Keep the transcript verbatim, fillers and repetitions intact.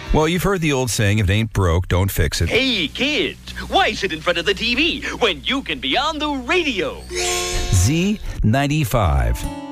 Well, you've heard the old saying, if it ain't broke, don't fix it. Hey, kids, why sit in front of the T V when you can be on the radio? Z ninety-five.